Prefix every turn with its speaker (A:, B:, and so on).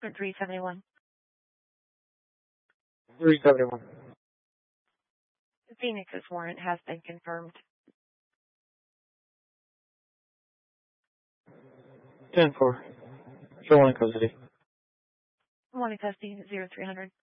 A: or 371?
B: 371.
A: Phoenix's warrant has been confirmed.
B: 10-4. Show one in custody.
A: One in custody, 0300.